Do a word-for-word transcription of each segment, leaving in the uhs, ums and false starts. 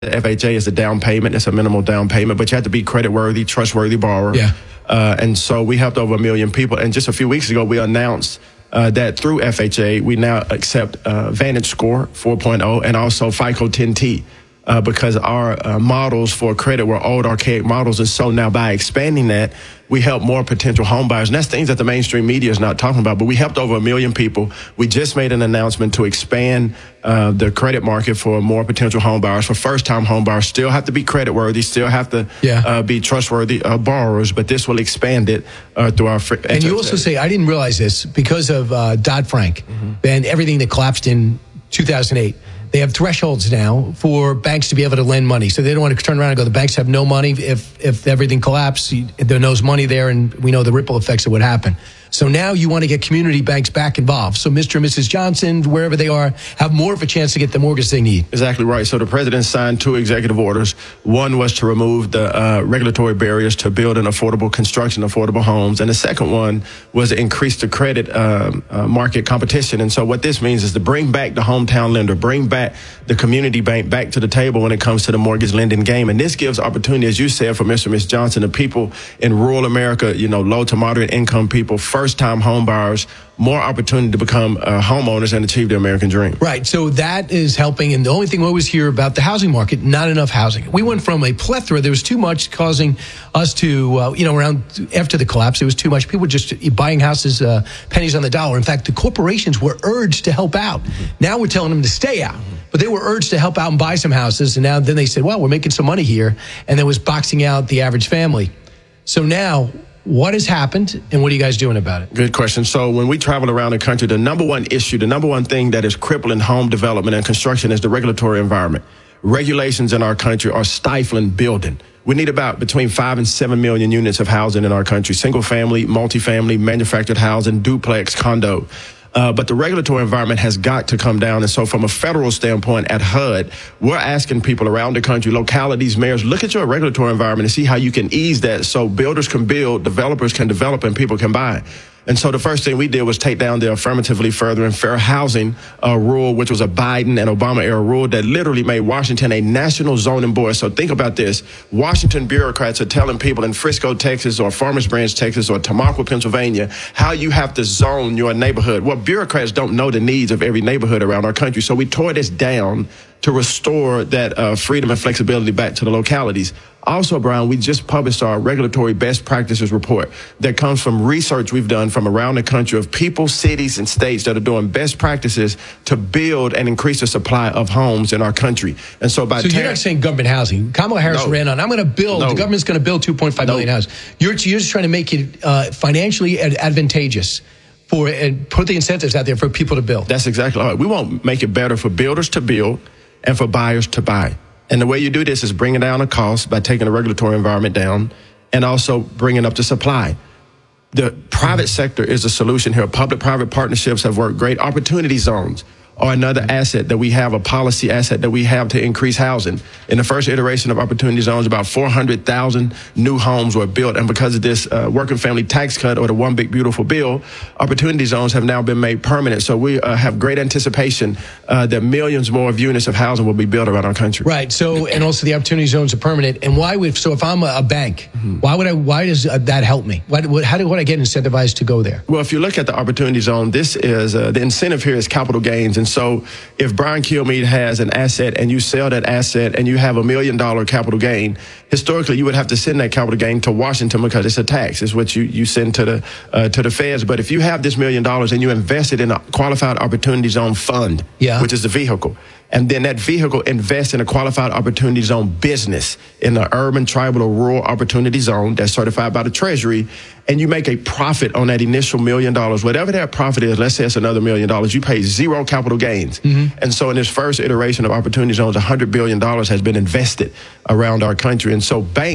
F H A is a down payment. It's a minimal down payment, but you have to be credit-worthy, trustworthy borrower. Yeah. Uh, and so we helped over a million people. And just a few weeks ago, we announced uh, that through F H A, we now accept uh, Vantage Score four point oh and also FICO ten T. Uh, because our uh, models for credit were old, archaic models. And so now by expanding that, we help more potential home buyers. And that's things that the mainstream media is not talking about. But we helped over a million people. We just made an announcement to expand uh, the credit market for more potential home buyers. For first-time home buyers, still have to be credit-worthy, still have to yeah. uh, be trustworthy uh, borrowers. But this will expand it uh, through our... Fr- and you also say, I didn't realize this, because of uh, Dodd-Frank mm-hmm. and everything that collapsed in two thousand eight. They have thresholds now for banks to be able to lend money. So they don't want to turn around and go, the banks have no money. If if everything collapsed, there's no money there, and we know the ripple effects that would happen. So now you want to get community banks back involved. So Mister and Missus Johnson, wherever they are, have more of a chance to get the mortgage they need. Exactly right. So the president signed two executive orders. One was to remove the uh, regulatory barriers to build an affordable construction, affordable homes. And the second one was to increase the credit um, uh, market competition. And so what this means is to bring back the hometown lender, bring back the community bank back to the table when it comes to the mortgage lending game. And this gives opportunity, as you said, for Mister and Missus Johnson, the people in rural America, you know, low to moderate income people, first-time home buyers, more opportunity to become uh, homeowners and achieve the American dream. Right. So that is helping. And the only thing we always hear about the housing market, not enough housing. We went from a plethora. There was too much, causing us to, uh, you know, around after the collapse, there was too much. People just buying houses, uh, pennies on the dollar. In fact, the corporations were urged to help out. Mm-hmm. Now we're telling them to stay out. Mm-hmm. But they were urged to help out and buy some houses. And now then they said, well, we're making some money here. And there was boxing out the average family. So now, what has happened, and what are you guys doing about it? Good question. So when we travel around the country, the number one issue, the number one thing that is crippling home development and construction is the regulatory environment. Regulations in our country are stifling building. We need about between five and seven million units of housing in our country, single family, multifamily, manufactured housing, duplex, condo. Uh, but the regulatory environment has got to come down. And so from a federal standpoint at H U D, we're asking people around the country, localities, mayors, look at your regulatory environment and see how you can ease that so builders can build, developers can develop, and people can buy. And so the first thing we did was take down the affirmatively furthering fair housing uh, rule, which was a Biden and Obama era rule that literally made Washington a national zoning board. So think about this. Washington bureaucrats are telling people in Frisco, Texas, or Farmers Branch, Texas, or Tamaqua, Pennsylvania, how you have to zone your neighborhood. Well, bureaucrats don't know the needs of every neighborhood around our country. So we tore this down to restore that uh, freedom and flexibility back to the localities. Also, Brian, we just published our regulatory best practices report that comes from research we've done from around the country of people, cities, and states that are doing best practices to build and increase the supply of homes in our country. And so by So you're not saying government housing. Kamala Harris no. ran on, I'm going to build, no. the government's going to build two point five no. million houses. You're, you're just trying to make it uh, financially ad- advantageous for and put the incentives out there for people to build. That's exactly right. We won't make it better for builders to build and for buyers to buy. And the way you do this is bringing down the cost by taking the regulatory environment down and also bringing up the supply. The private sector is a solution here. Public-private partnerships have worked great. Opportunity zones are another asset that we have, a policy asset that we have to increase housing. In the first iteration of Opportunity Zones, about four hundred thousand new homes were built. And because of this uh, working family tax cut or the One Big Beautiful Bill, Opportunity Zones have now been made permanent. So we uh, have great anticipation uh, that millions more of units of housing will be built around our country. Right. So, and also the Opportunity Zones are permanent. And why would, so if I'm a, a bank, mm-hmm. why would I, why does uh, that help me? Why, what, how do what I get incentivized to go there? Well, if you look at the Opportunity Zone, this is, uh, the incentive here is capital gains. And so if Brian Kilmeade has an asset and you sell that asset and you have a million dollar capital gain, historically you would have to send that capital gain to Washington because it's a tax. It's what you, you send to the uh, to the feds. But if you have this million dollars and you invest it in a qualified opportunity zone fund, yeah. which is the vehicle, and then that vehicle invests in a qualified opportunity zone business in the urban, tribal, or rural opportunity zone that's certified by the Treasury, and you make a profit on that initial million dollars, whatever that profit is, let's say it's another million dollars, you pay zero capital gains. Mm-hmm. And so in this first iteration of opportunity zones, one hundred billion dollars has been invested around our country. And so banks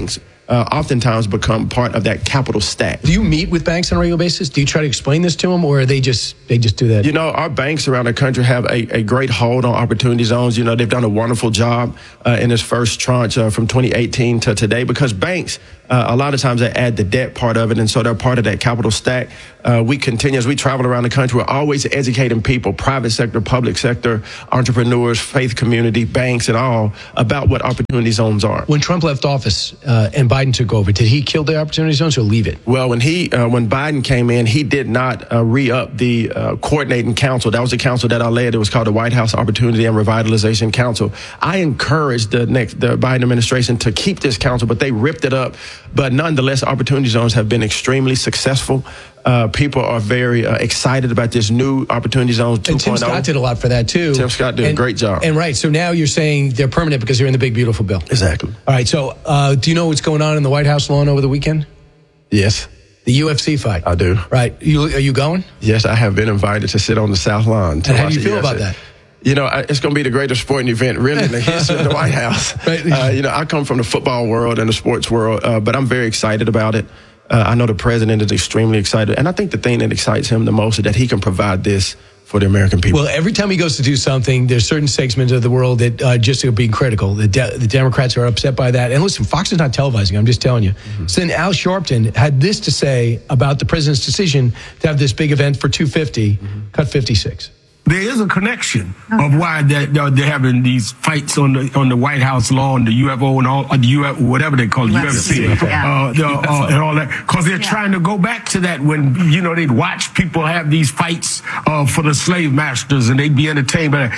uh, oftentimes become part of that capital stack. Do you meet with banks on a regular basis? Do you try to explain this to them, or are they just they just do that? You know, our banks around the country have a, a great hold on opportunity zones. You know, they've done a wonderful job uh, in this first tranche uh, from twenty eighteen to today, because banks, uh, a lot of times they add the debt part of it, and so they're part of that capital stack. Uh, we continue, as we travel around the country, we're always educating people, private sector, public sector, entrepreneurs, faith community, banks, and all, about what opportunity zones are. When Trump left office uh, and Biden took over, did he kill the opportunity zones or leave it? Well, when he, uh, when Biden came in, he did not uh, re-up the uh, coordinating council. That was the council that I led. It was called the White House Opportunity and Revitalization Council. I encouraged the next, the Biden administration to keep this council, but they ripped it up. But nonetheless, opportunity zones have been extremely successful. Uh, people are very uh, excited about this new Opportunity Zone two point oh. And Tim Scott did a lot for that, too. Tim Scott did and, a great job. And right, so now you're saying they're permanent because they're in the big, beautiful bill. Exactly. All right, so uh, do you know what's going on in the White House lawn over the weekend? Yes. The U F C fight. I do. Right. You, are you going? Yes, I have been invited to sit on the South Lawn. And how do you feel about that? You know, it's going to be the greatest sporting event, really, in the history of the White House. Right. Uh, you know, I come from the football world and the sports world, uh, but I'm very excited about it. Uh, I know the president is extremely excited. And I think the thing that excites him the most is that he can provide this for the American people. Well, every time he goes to do something, there's certain segments of the world that uh, just are being critical. The, de- the Democrats are upset by that. And listen, Fox is not televising, I'm just telling you. Mm-hmm. So then Al Sharpton had this to say about the president's decision to have this big event for two fifty, mm-hmm. cut fifty-six. There is a connection of why they're, they're having these fights on the on the White House lawn, the U F O and all, or the U F, whatever they call it, U F C, yeah. uh, the, uh, and all that, because they're yeah. trying to go back to that when, you know, they'd watch people have these fights uh, for the slave masters, and they'd be entertained by that.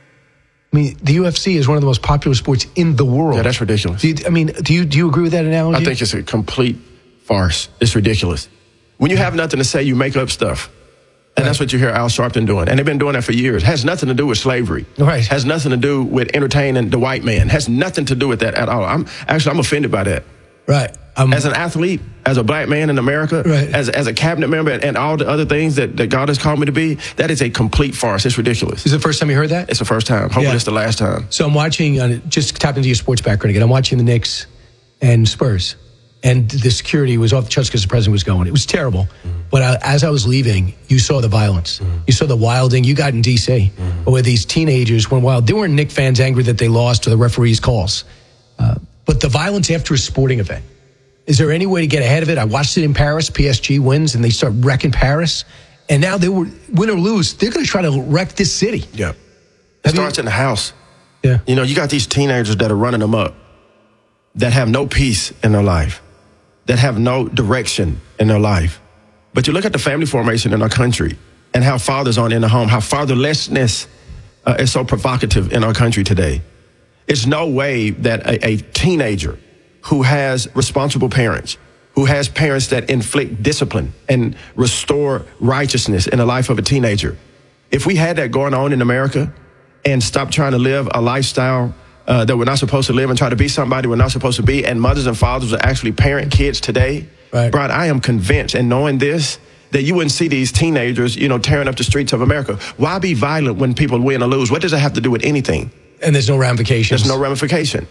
I mean, the U F C is one of the most popular sports in the world. Yeah, that's ridiculous. Do you, I mean, do you do you agree with that analogy? I think it's a complete farce. It's ridiculous. When you have nothing to say, you make up stuff. And that's what you hear Al Sharpton doing. And they've been doing that for years. Has nothing to do with slavery. Right. Has nothing to do with entertaining the white man. Has nothing to do with that at all. I'm actually, I'm offended by that. Right. Um, as an athlete, as a black man in America, right. as as a cabinet member, and, and all the other things that, that God has called me to be, that is a complete farce. It's ridiculous. Is it the first time you heard that? It's the first time. Hopefully yeah. it's the last time. So I'm watching, uh, just tap into your sports background again, I'm watching the Knicks and Spurs. And the security was off the charts because the president was going. It was terrible. Mm-hmm. But uh, as I was leaving, you saw the violence. Mm-hmm. You saw the wilding. You got in D C mm-hmm. where these teenagers went wild. They weren't Knicks fans angry that they lost to the referee's calls. Uh, but the violence after a sporting event. Is there any way to get ahead of it? I watched it in Paris. P S G wins, and they start wrecking Paris. And now they were win or lose, they're going to try to wreck this city. Yeah. It Have starts you, in the house. Yeah. You know, you got these teenagers that are running them up, that have no peace in their life, that have no direction in their life. But you look at the family formation in our country and how fathers aren't in the home, how fatherlessness uh, is so provocative in our country today. It's no way that a, a teenager who has responsible parents, who has parents that inflict discipline and restore righteousness in the life of a teenager, if we had that going on in America and stop trying to live a lifestyle Uh, that we're not supposed to live and try to be somebody we're not supposed to be, and mothers and fathers will actually parent kids today. Right. Brian, I am convinced, and knowing this, that you wouldn't see these teenagers, you know, tearing up the streets of America. Why be violent when people win or lose? What does that have to do with anything? And there's no ramifications. There's no ramification.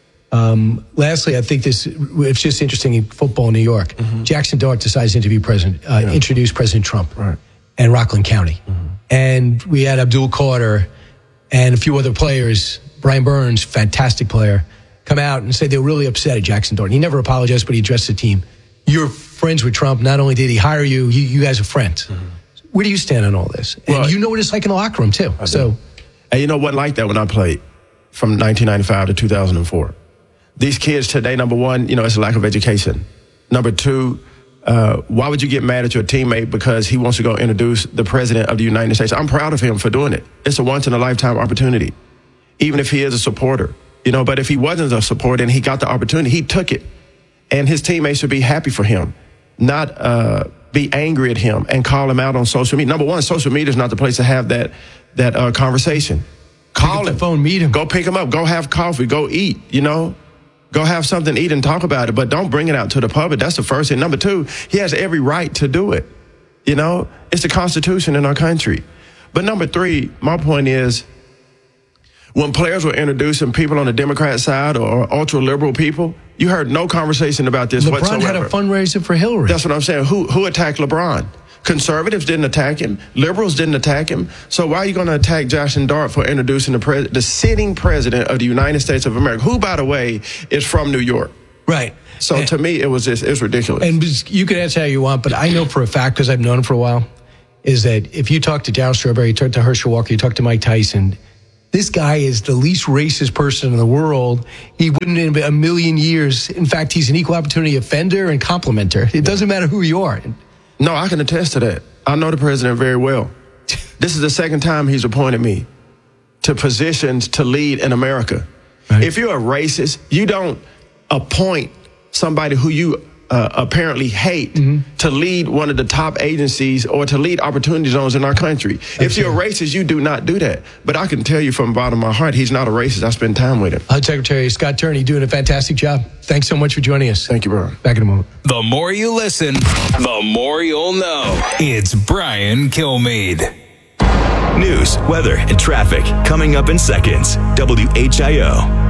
Um, lastly, I think this, it's just interesting in football in New York. Mm-hmm. Jackson Dart decides to interview President, uh, yeah. introduce President Trump right. and Rockland County. Mm-hmm. And we had Abdul Carter and a few other players, Brian Burns, fantastic player, come out and say they were really upset at Jackson Dart. He never apologized, but he addressed the team. You're friends with Trump. Not only did he hire you, you, you guys are friends. Mm-hmm. Where do you stand on all this? And well, you know what it's like in the locker room, too. I so, do. And you know what, like that when I played from nineteen ninety-five to two thousand four. These kids today, number one, you know, it's a lack of education. Number two, uh, why would you get mad at your teammate because he wants to go introduce the president of the United States? I'm proud of him for doing it. It's a once-in-a-lifetime opportunity, even if he is a supporter. You know, but if he wasn't a supporter and he got the opportunity, he took it. And his teammates should be happy for him, not uh, be angry at him and call him out on social media. Number one, social media is not the place to have that that uh, conversation. Call him. The phone, meet him. Go pick him up. Go have coffee. Go eat, you know. Go have something to eat and talk about it, but don't bring it out to the public. That's the first thing. Number two, he has every right to do it. You know, it's the Constitution in our country. But number three, my point is, When players were introducing people on the Democrat side or ultra-liberal people, you heard no conversation about this LeBron whatsoever. had a fundraiser for Hillary. That's what I'm saying. Who who attacked LeBron? Conservatives didn't attack him. Liberals didn't attack him. So why are you going to attack Jackson Dart for introducing the pres- the sitting president of the United States of America, who, by the way, is from New York? Right. So and, to me, it was just, it was ridiculous. And you can answer how you want, but I know for a fact, because I've known him for a while, is that if you talk to Darryl Strawberry, you talk to Herschel Walker, you talk to Mike Tyson, this guy is the least racist person in the world. He wouldn't in a million years. In fact, he's an equal opportunity offender and complimenter. It doesn't matter who you are. No, I can attest to that. I know the president very well. This is the second time he's appointed me to positions to lead in America. Right. If you're a racist, you don't appoint somebody who you uh, apparently hate mm-hmm. to lead one of the top agencies or to lead opportunity zones in our country. Absolutely. If you're a racist, you do not do that. But I can tell you from the bottom of my heart, he's not a racist. I spend time with him. H U D Secretary Scott Turney doing a fantastic job. Thanks so much for joining us. Thank you, bro. Back in a moment. The more you listen, the more you'll know. It's Brian Kilmeade. News, weather, and traffic coming up in seconds. W H I O.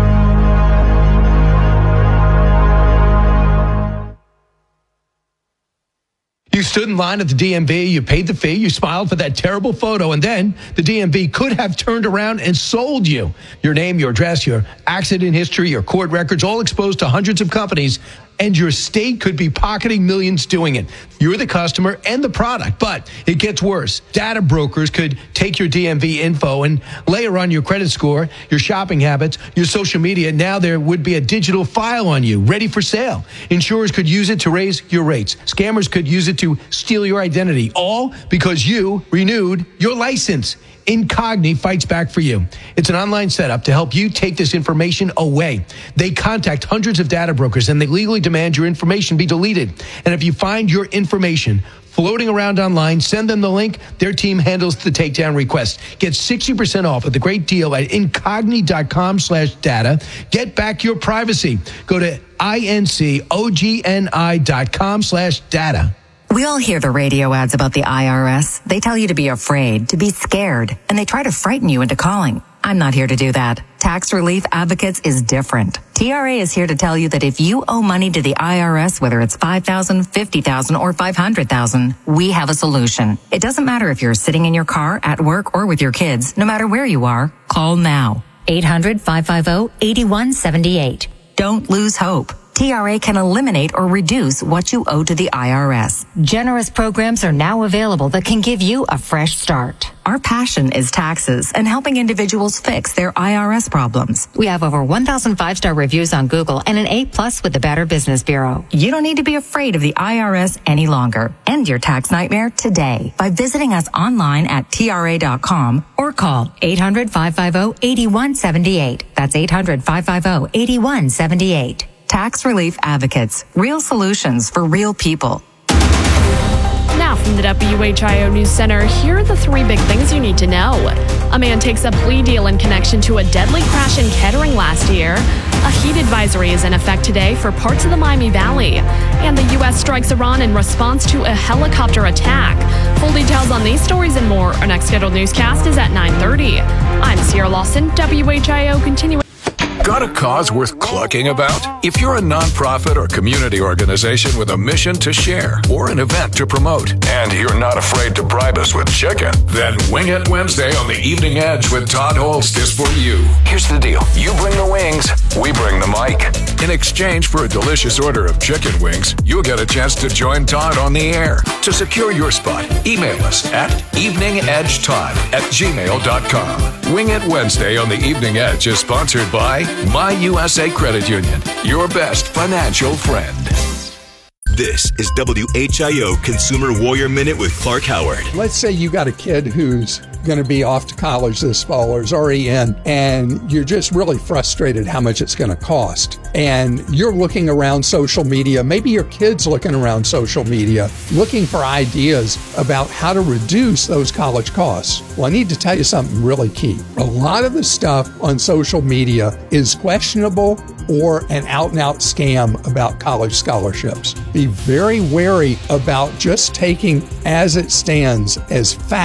You stood in line at the D M V, you paid the fee, you smiled for that terrible photo, and then the D M V could have turned around and sold you. Your name, your address, your accident history, your court records, all exposed to hundreds of companies, and your state could be pocketing millions doing it. You're the customer and the product, but it gets worse. Data brokers could take your D M V info and layer on your credit score, your shopping habits, your social media. Now there would be a digital file on you, ready for sale. Insurers could use it to raise your rates. Scammers could use it to steal your identity, all because you renewed your license. Incogni fights back for you. It's an online setup to help you take this information away. They contact hundreds of data brokers and they legally demand your information be deleted. And if you find your information floating around online, send them the link. Their team handles the takedown request. Get sixty percent off with a great deal at incogni.com slash data. Get back your privacy. Go to I-N-C-O-G-N-I dot com slash data. We all hear the radio ads about the I R S. They tell you to be afraid, to be scared, and they try to frighten you into calling. I'm not here to do that. Tax Relief Advocates is different. T R A is here to tell you that if you owe money to the I R S, whether it's five thousand dollars, fifty thousand dollars, or five hundred thousand dollars, we have a solution. It doesn't matter if you're sitting in your car, at work, or with your kids. No matter where you are, call now. eight hundred, five five zero, eight one seven eight. Don't lose hope. T R A can eliminate or reduce what you owe to the I R S. Generous programs are now available that can give you a fresh start. Our passion is taxes and helping individuals fix their I R S problems. We have over one thousand five-star reviews on Google and an A plus with the Better Business Bureau. You don't need to be afraid of the I R S any longer. End your tax nightmare today by visiting us online at T R A dot com or call eight hundred, five five zero, eight one seven eight. That's eight hundred, five five zero, eight one seven eight. Tax Relief Advocates. Real solutions for real people. Now from the W H I O News Center, here are the three big things you need to know. A man takes a plea deal in connection to a deadly crash in Kettering last year. A heat advisory is in effect today for parts of the Miami Valley. And the U S strikes Iran in response to a helicopter attack. Full details on these stories and more. Our next scheduled newscast is at nine thirty. I'm Sierra Lawson, W H I O continuing. Got a cause worth clucking about? If you're a nonprofit or community organization with a mission to share or an event to promote, and you're not afraid to bribe us with chicken, then Wing It Wednesday on the Evening Edge with Todd Holst is for you. Here's the deal. You bring the wings, we bring the mic. In exchange for a delicious order of chicken wings, you'll get a chance to join Todd on the air. To secure your spot, email us at eveningedgetodd at gmail dot com. Wing It Wednesday on the Evening Edge is sponsored by My U S A Credit Union, your best financial friend. This is W H I O Consumer Warrior Minute with Clark Howard. Let's say you got a kid who's going to be off to college this fall or is already in, and you're just really frustrated how much it's going to cost. And you're looking around social media, maybe your kid's looking around social media, looking for ideas about how to reduce those college costs. Well, I need to tell you something really key. A lot of the stuff on social media is questionable or an out-and-out scam about college scholarships. Be very wary about just taking as it stands as fact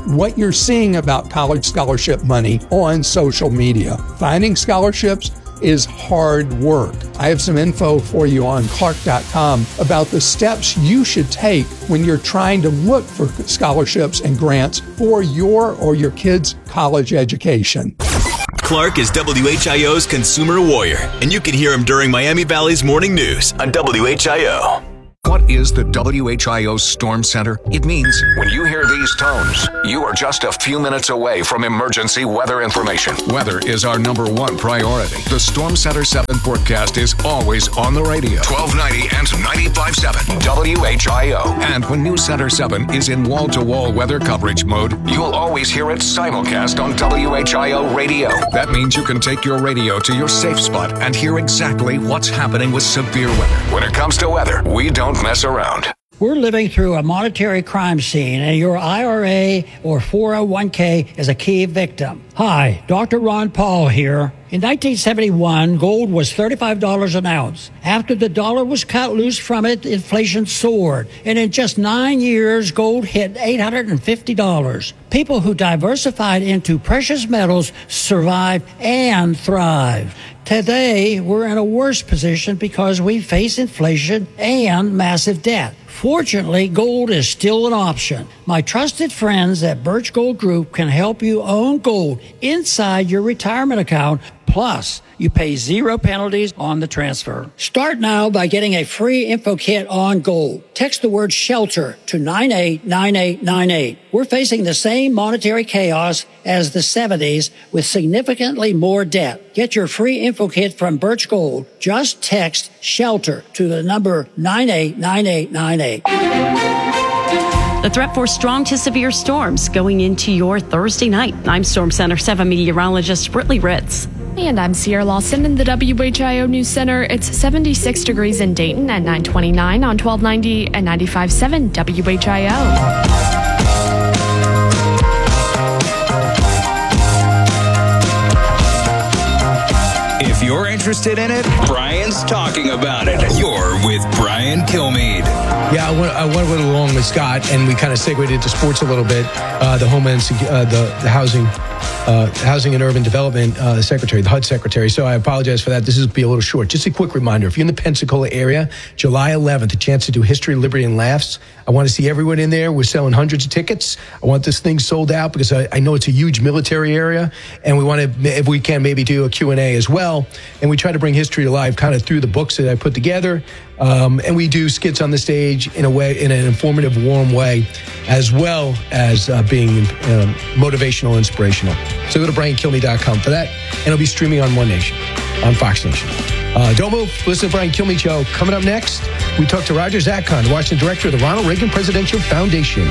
what you're seeing about college scholarship money on social media. Finding scholarships is hard work. I have some info for you on Clark dot com about the steps you should take when you're trying to look for scholarships and grants for your or your kids' college education. Clark is W H I O's consumer warrior, and you can hear him during Miami Valley's morning news on W H I O. What is the W H I O Storm Center? It means when you hear these tones, you are just a few minutes away from emergency weather information. Weather is our number one priority. The Storm Center seven forecast is always on the radio. twelve ninety and ninety-five point seven W H I O. And when News Center seven is in wall-to-wall weather coverage mode, you'll always hear it simulcast on W H I O radio. That means you can take your radio to your safe spot and hear exactly what's happening with severe weather. When it comes to weather, we don't mess around. We're living through a monetary crime scene, and your I R A or four oh one k is a key victim. Hi, Doctor Ron Paul here. In nineteen seventy-one, gold was thirty-five dollars an ounce. After the dollar was cut loose from it, inflation soared. And in just nine years, gold hit eight hundred fifty dollars. People who diversified into precious metals survived and thrived. Today, we're in a worse position because we face inflation and massive debt. Fortunately, gold is still an option. My trusted friends at Birch Gold Group can help you own gold inside your retirement account. Plus, you pay zero penalties on the transfer. Start now by getting a free info kit on gold. Text the word SHELTER to nine eight nine eight nine eight. We're facing the same monetary chaos as the seventies with significantly more debt. Get your free info kit from Birch Gold. Just text SHELTER to the number nine eight nine eight nine eight. The threat for strong to severe storms going into your Thursday night. I'm Storm Center seven meteorologist Britley Ritz. And I'm Sierra Lawson in the W H I O News Center. It's seventy-six degrees in Dayton at nine twenty-nine on twelve ninety and ninety-five point seven W H I O. If you're interested in it, Brian's talking about it. You're with Brian Kilmeade. Yeah, I went, I went along with Scott, and we kind of segued into sports a little bit. Uh, the Homeland, uh, the, the housing, uh, housing and urban development uh, secretary, the H U D secretary. So I apologize for that. This will be a little short. Just a quick reminder: if you're in the Pensacola area, July eleventh, a chance to do History, Liberty, and Laughs. I want to see everyone in there. We're selling hundreds of tickets. I want this thing sold out because I, I know it's a huge military area, and we want to, if we can, maybe do a Q and A as well. And we try to bring history to life, kind of through the books that I put together. Um, and we do skits on the stage in a way, in an informative, warm way, as well as uh, being um, motivational, inspirational. So go to brian kilmeade dot com for that, and it'll be streaming on One Nation, on Fox Nation. Uh, don't move. Listen to Brian Kilmeade Show. Coming up next, we talk to Roger Zakon, the Washington director of the Ronald Reagan Presidential Foundation.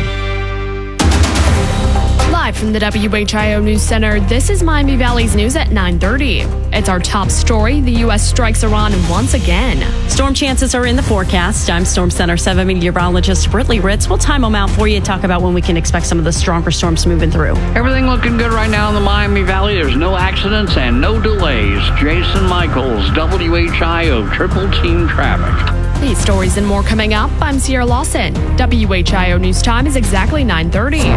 Live from the W H I O News Center, this is Miami Valley's news at nine thirty. It's our top story. The U S strikes Iran once again. Storm chances are in the forecast. I'm Storm Center seven meteorologist Britley Ritz. We'll time them out for you and talk about when we can expect some of the stronger storms moving through. Everything looking good right now in the Miami Valley. There's no accidents and no delays. Jason Michaels, W H I O Triple Team Traffic. These stories and more coming up. I'm Sierra Lawson. W H I O News Time is exactly nine thirty.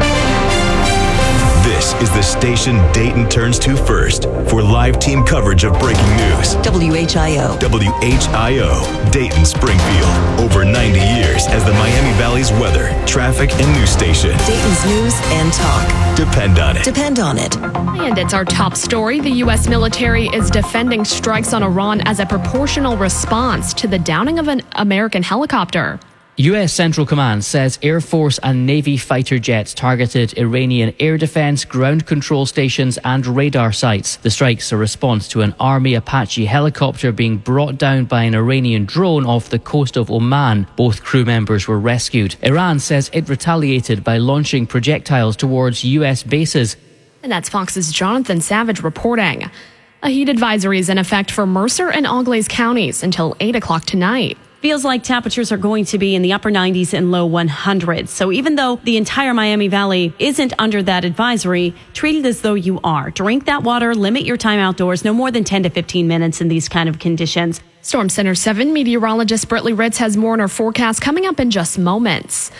This is the station Dayton turns to first for live team coverage of breaking news. W H I O. W H I O, Dayton Springfield. Over ninety years as the Miami Valley's weather, traffic, and news station. Dayton's news and talk. Depend on it. Depend on it. And it's our top story. The U S military is defending strikes on Iran as a proportional response to the downing of an American helicopter. U S Central Command says Air Force and Navy fighter jets targeted Iranian air defense, ground control stations and radar sites. The strikes are a response to an Army Apache helicopter being brought down by an Iranian drone off the coast of Oman. Both crew members were rescued. Iran says it retaliated by launching projectiles towards U S bases. And that's Fox's Jonathan Savage reporting. A heat advisory is in effect for Mercer and Auglaize counties until eight o'clock tonight. Feels like temperatures are going to be in the upper nineties and low hundreds. So even though the entire Miami Valley isn't under that advisory, treat it as though you are. Drink that water, limit your time outdoors, no more than ten to fifteen minutes in these kind of conditions. Storm Center seven meteorologist Britley Ritz has more in her forecast coming up in just moments.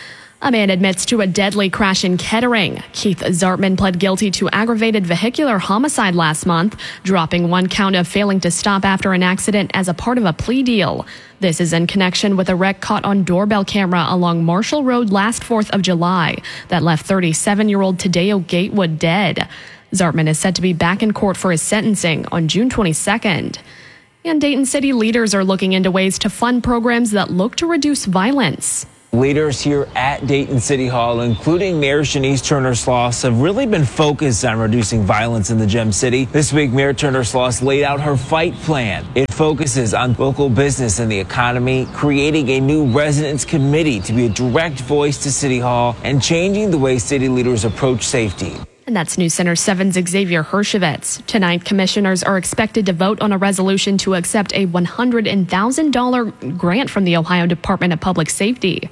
A man admits to a deadly crash in Kettering. Keith Zartman pled guilty to aggravated vehicular homicide last month, dropping one count of failing to stop after an accident as a part of a plea deal. This is in connection with a wreck caught on doorbell camera along Marshall Road last fourth of July that left thirty-seven-year-old Tadeo Gatewood dead. Zartman is set to be back in court for his sentencing on June twenty-second. And Dayton City leaders are looking into ways to fund programs that look to reduce violence. Leaders here at Dayton City Hall, including Mayor Shanice Turner-Sloss, have really been focused on reducing violence in the Gem City. This week, Mayor Turner-Sloss laid out her fight plan. It focuses on local business and the economy, creating a new residents committee to be a direct voice to City Hall, and changing the way city leaders approach safety. And that's News Center seven's Xavier Hershevitz. Tonight, commissioners are expected to vote on a resolution to accept a one hundred thousand dollars grant from the Ohio Department of Public Safety.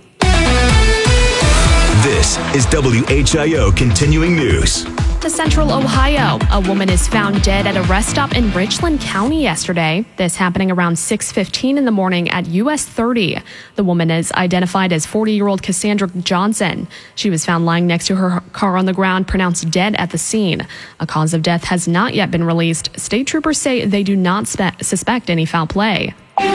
This is W H I O Continuing News. To Central Ohio, a woman is found dead at a rest stop in Richland County yesterday. This happening around six fifteen in the morning at U S thirty. The woman is identified as forty-year-old Cassandra Johnson. She was found lying next to her car on the ground, pronounced dead at the scene. A cause of death has not yet been released. State troopers say they do not spe- suspect any foul play.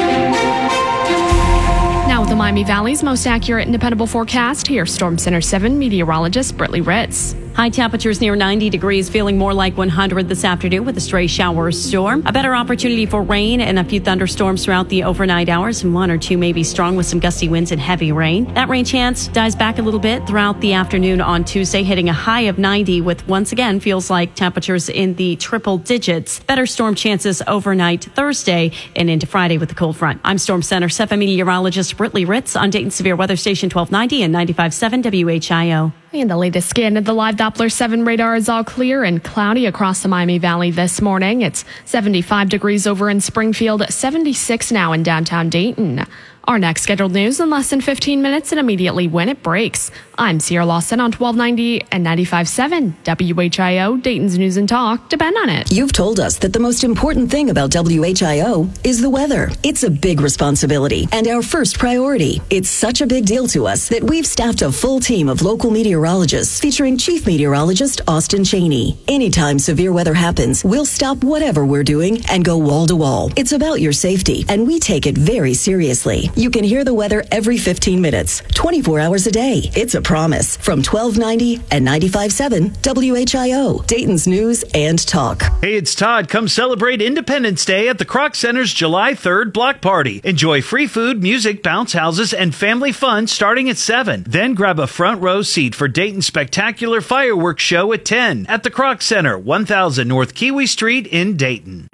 Now with the Miami Valley's most accurate and dependable forecast, here's Storm Center seven meteorologist Britley Ritz. High temperatures near ninety degrees, feeling more like one hundred this afternoon with a stray shower or storm. A better opportunity for rain and a few thunderstorms throughout the overnight hours, and one or two maybe strong with some gusty winds and heavy rain. That rain chance dies back a little bit throughout the afternoon on Tuesday, hitting a high of ninety with once again feels like temperatures in the triple digits. Better storm chances overnight Thursday and into Friday with the cold front. I'm Storm Center seven meteorologist Britley Ritz on Dayton Severe Weather Station twelve ninety and ninety-five point seven W H I O. And the latest scan of the live Doppler seven radar is all clear and cloudy across the Miami Valley this morning. It's seventy-five degrees over in Springfield, seventy-six now in downtown Dayton. Our next scheduled news in less than fifteen minutes and immediately when it breaks. I'm Sierra Lawson on twelve ninety and ninety-five point seven W H I O, Dayton's News and Talk. Depend on it. You've told us that the most important thing about W H I O is the weather. It's a big responsibility and our first priority. It's such a big deal to us that we've staffed a full team of local meteorologists featuring Chief Meteorologist Austin Cheney. Anytime severe weather happens, we'll stop whatever we're doing and go wall to wall. It's about your safety, and we take it very seriously. You can hear the weather every fifteen minutes, twenty-four hours a day. It's a promise from twelve ninety and ninety-five point seven W H I O, Dayton's News and Talk. Hey, it's Todd. Come celebrate Independence Day at the Kroc Center's July third block party. Enjoy free food, music, bounce houses, and family fun starting at seven. Then grab a front row seat for Dayton's spectacular fireworks show at ten at the Kroc Center, one thousand North Kiwi Street in Dayton.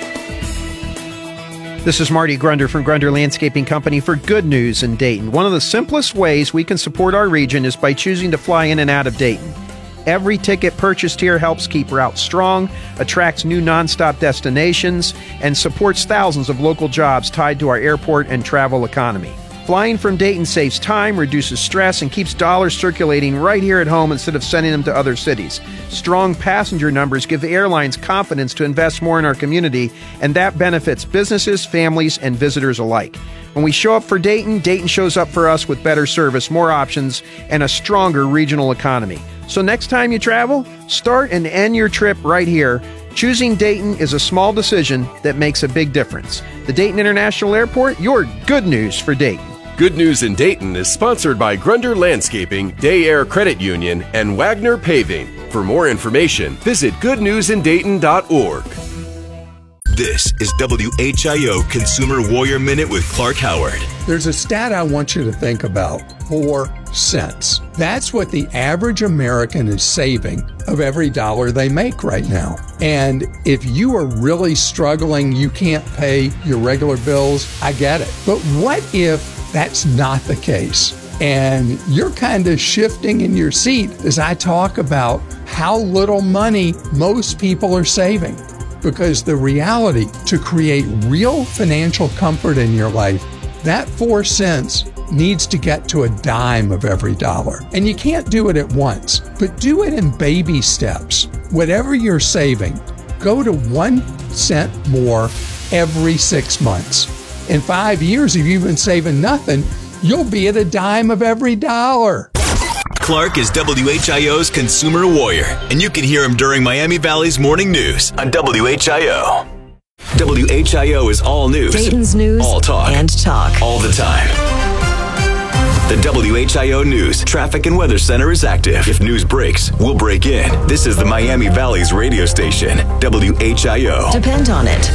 This is Marty Grunder from Grunder Landscaping Company for Good News in Dayton. One of the simplest ways we can support our region is by choosing to fly in and out of Dayton. Every ticket purchased here helps keep routes strong, attracts new nonstop destinations, and supports thousands of local jobs tied to our airport and travel economy. Flying from Dayton saves time, reduces stress, and keeps dollars circulating right here at home instead of sending them to other cities. Strong passenger numbers give the airlines confidence to invest more in our community, and that benefits businesses, families, and visitors alike. When we show up for Dayton, Dayton shows up for us with better service, more options, and a stronger regional economy. So next time you travel, start and end your trip right here. Choosing Dayton is a small decision that makes a big difference. The Dayton International Airport, your good news for Dayton. Good News in Dayton is sponsored by Grunder Landscaping, Day Air Credit Union, and Wagner Paving. For more information, visit good news in dayton dot org. This is W H I O Consumer Warrior Minute with Clark Howard. There's a stat I want you to think about. Four cents. That's what the average American is saving of every dollar they make right now. And if you are really struggling, you can't pay your regular bills, I get it. But what if that's not the case? And you're kind of shifting in your seat as I talk about how little money most people are saving. Because the reality, to create real financial comfort in your life, that four cents needs to get to a dime of every dollar. And you can't do it at once, but do it in baby steps. Whatever you're saving, go to one cent more every six months. In five years, if you've been saving nothing, you'll be at a dime of every dollar. Clark is W H I O's consumer warrior, and you can hear him during Miami Valley's morning news on W H I O. W H I O is all news. Dayton's news. All talk. And talk. All the time. The W H I O News Traffic and Weather Center is active. If news breaks, we'll break in. This is the Miami Valley's radio station, W H I O. Depend on it.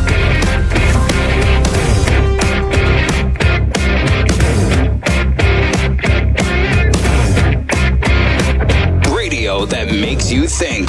Radio that makes you think.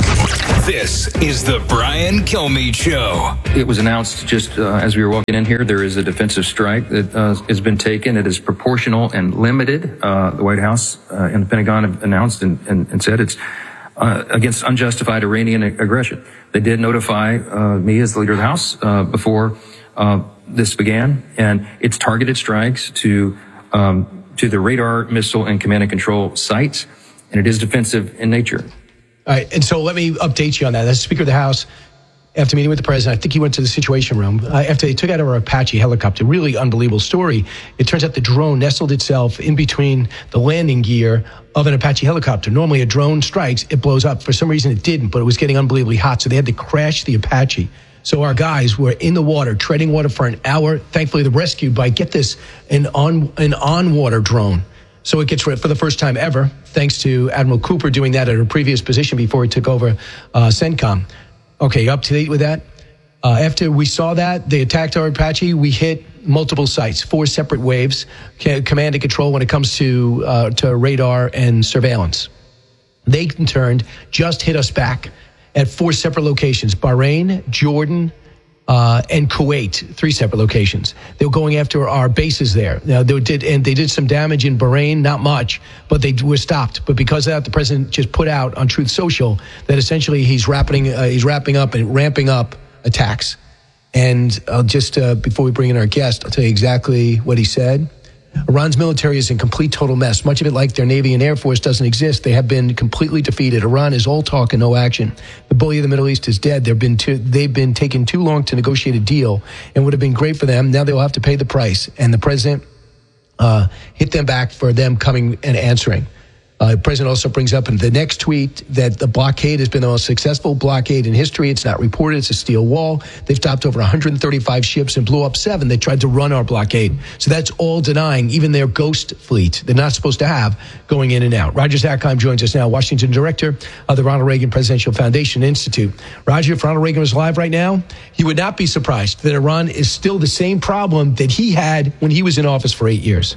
This is the Brian Kilmeade Show. It was announced just uh, as we were walking in here, there is a defensive strike that uh, has been taken. It is proportional and limited. Uh, the White House uh, and the Pentagon have announced and, and, and said it's uh, against unjustified Iranian aggression. They did notify uh, me as the leader of the House uh, before uh, this began, and it's targeted strikes to um, to the radar, missile, and command and control sites, and it is defensive in nature. All right, and so let me update you on that. As Speaker of the House, after meeting with the president, I think he went to the Situation Room. Uh, after they took out our Apache helicopter, really unbelievable story. It turns out the drone nestled itself in between the landing gear of an Apache helicopter. Normally a drone strikes, it blows up. For some reason it didn't, but it was getting unbelievably hot, so they had to crash the Apache. So our guys were in the water, treading water for an hour. Thankfully, they're rescued by, get this, an on an on-water drone. So it gets, for the first time ever, thanks to Admiral Cooper doing that at her previous position before he took over uh, CENTCOM. Okay, up to date with that? Uh, after we saw that, they attacked our Apache, we hit multiple sites, four separate waves, command and control when it comes to, uh, to radar and surveillance. They, in turn, just hit us back at four separate locations, Bahrain, Jordan, Uh, and Kuwait, three separate locations. They were going after our bases there. Now, they did, and they did some damage in Bahrain, not much, but they were stopped. But because of that, the president just put out on Truth Social that essentially he's wrapping, uh, he's wrapping up and ramping up attacks. And uh, just uh, before we bring in our guest, I'll tell you exactly what he said. Iran's military is in complete total mess. Much of it, like their Navy and Air Force, doesn't exist. They have been completely defeated. Iran is all talk and no action. The bully of the Middle East is dead. They've been too, they've been taking too long to negotiate a deal, and would have been great for them. Now they'll have to pay the price. And the president uh, hit them back for them coming and answering. Uh, the president also brings up in the next tweet that the blockade has been the most successful blockade in history. It's not reported. It's a steel wall. They've stopped over one hundred thirty-five ships and blew up seven. They tried to run our blockade. So that's all denying even their ghost fleet they're not supposed to have going in and out. Roger Zakheim joins us now, Washington director of the Ronald Reagan Presidential Foundation Institute. Roger, if Ronald Reagan was live right now, he would not be surprised that Iran is still the same problem that he had when he was in office for eight years.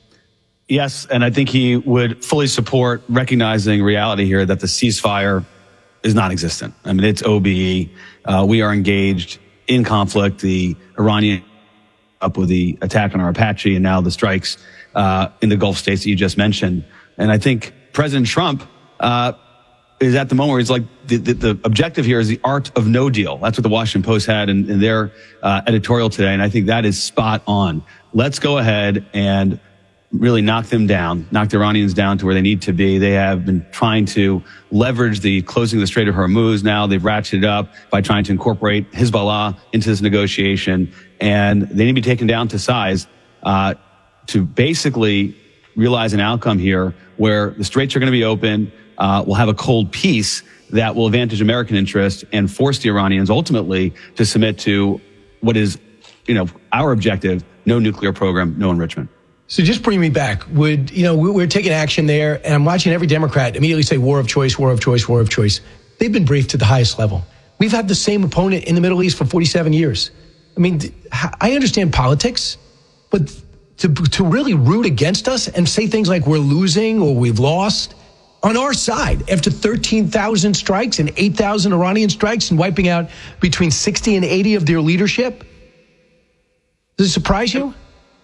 Yes, and I think he would fully support recognizing reality here that the ceasefire is non-existent. I mean, it's O B E. Uh, we are engaged in conflict. The Iranian up with the attack on our Apache and now the strikes uh, in the Gulf states that you just mentioned. And I think President Trump uh, is at the moment where he's like, the, the, the objective here is the art of no deal. That's what the Washington Post had in, in their uh, editorial today. And I think that is spot on. Let's go ahead and really knock them down, knock the Iranians down to where they need to be. They have been trying to leverage the closing of the Strait of Hormuz. Now they've ratcheted up by trying to incorporate Hezbollah into this negotiation, and they need to be taken down to size uh, to basically realize an outcome here where the straits are going to be open. Uh, we'll have a cold peace that will advantage American interest and force the Iranians ultimately to submit to what is, you know, our objective: no nuclear program, no enrichment. So just bring me back. Would, you know, we're taking action there, and I'm watching every Democrat immediately say war of choice, war of choice, war of choice. They've been briefed to the highest level. We've had the same opponent in the Middle East for forty-seven years. I mean, I understand politics, but to, to really root against us and say things like we're losing or we've lost on our side after thirteen thousand strikes and eight thousand Iranian strikes and wiping out between sixty and eighty of their leadership, does it surprise you?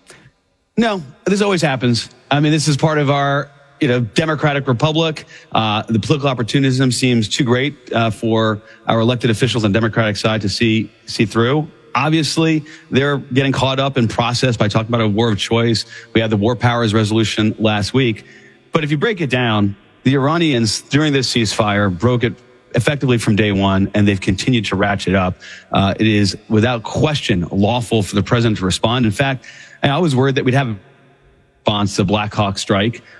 No, this always happens. I mean, this is part of our, you know, democratic republic. Uh, the political opportunism seems too great uh, for our elected officials on the Democratic side to see see through. Obviously, they're getting caught up in process by talking about a war of choice. We had the War Powers Resolution last week. But if you break it down, the Iranians during this ceasefire broke it effectively from day one, and they've continued to ratchet up. Uh, it is without question lawful for the president to respond. In fact, I was worried that we'd have a response to Black Hawk strike.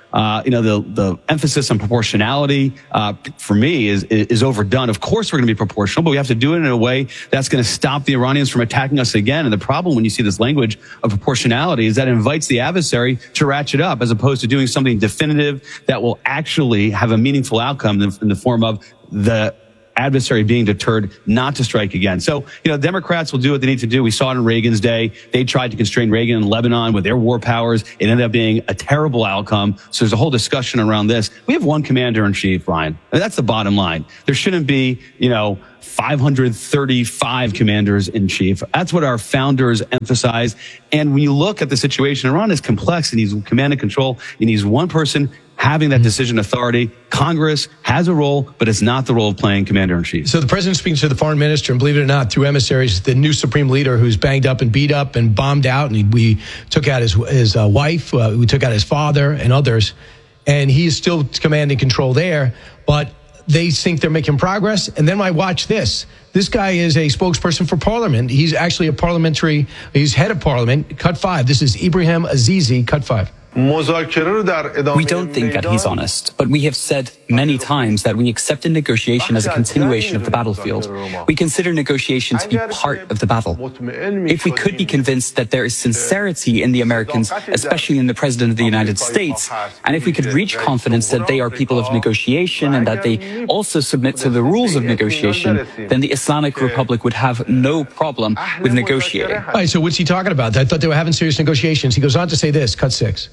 Uh, you know, the, the emphasis on proportionality, uh, for me is, is overdone. Of course, we're going to be proportional, but we have to do it in a way that's going to stop the Iranians from attacking us again. And the problem when you see this language of proportionality is that it invites the adversary to ratchet up as opposed to doing something definitive that will actually have a meaningful outcome in the, in the form of the adversary being deterred not to strike again. So, you know, Democrats will do what they need to do. We saw it in Reagan's day. They tried to constrain Reagan in Lebanon with their war powers. It ended up being a terrible outcome. So there's a whole discussion around this. We have one commander in chief, Ryan. And that's the bottom line. There shouldn't be, you know, five hundred thirty-five commanders in chief. That's what our founders emphasized. And when you look at the situation, Iran is complex and he's command and control. And he's one person having that decision authority. Congress has a role, but it's not the role of playing commander-in-chief. So the president speaks to the foreign minister, and believe it or not, through emissaries, the new supreme leader who's banged up and beat up and bombed out, and he, we took out his, his uh, wife, uh, we took out his father and others, and he is still command and control there, but they think they're making progress. And then I watch this. This guy is a spokesperson for parliament. He's actually a parliamentary, he's head of parliament. Cut five. This is Ibrahim Azizi, cut five. We don't think that he's honest, but we have said many times that we accept a negotiation as a continuation of the battlefield. We consider negotiation to be part of the battle. If we could be convinced that there is sincerity in the Americans, especially in the President of the United States, and if we could reach confidence that they are people of negotiation and that they also submit to the rules of negotiation, then the Islamic Republic would have no problem with negotiating. All right, so what's he talking about? I thought they were having serious negotiations. He goes on to say this, cut six.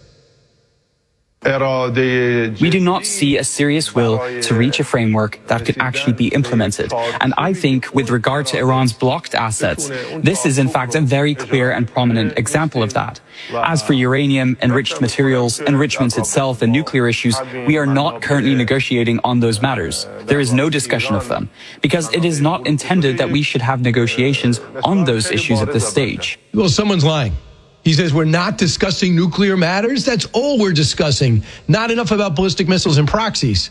We do not see a serious will to reach a framework that could actually be implemented. And I think with regard to Iran's blocked assets, this is in fact a very clear and prominent example of that. As for uranium, enriched materials, enrichment itself, and nuclear issues, we are not currently negotiating on those matters. There is no discussion of them, because it is not intended that we should have negotiations on those issues at this stage. Well, someone's lying. He says we're not discussing nuclear matters. That's all we're discussing. Not enough about ballistic missiles and proxies.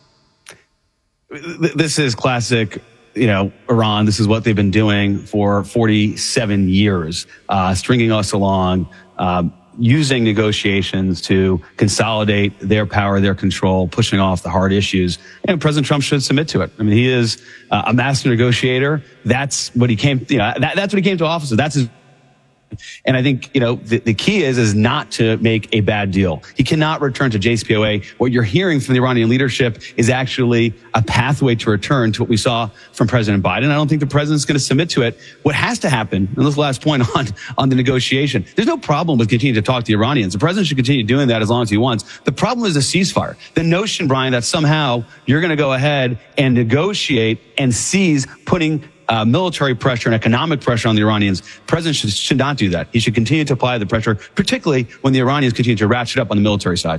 This is classic, you know, Iran. This is what they've been doing for forty-seven years, uh, stringing us along, uh, using negotiations to consolidate their power, their control, pushing off the hard issues. And President Trump should submit to it. I mean, he is uh, a master negotiator. That's what he came, you know, that, that's what he came to office with. That's his. And I think, you know, the, the key is, is not to make a bad deal. He cannot return to J C P O A. What you're hearing from the Iranian leadership is actually a pathway to return to what we saw from President Biden. I don't think the president's going to submit to it. What has to happen, and this last point on, on the negotiation, there's no problem with continuing to talk to the Iranians. The president should continue doing that as long as he wants. The problem is a ceasefire. The notion, Brian, that somehow you're going to go ahead and negotiate and seize putting Uh, military pressure and economic pressure on the Iranians. The president should, should not do that. He should continue to apply the pressure, particularly when the Iranians continue to ratchet up on the military side.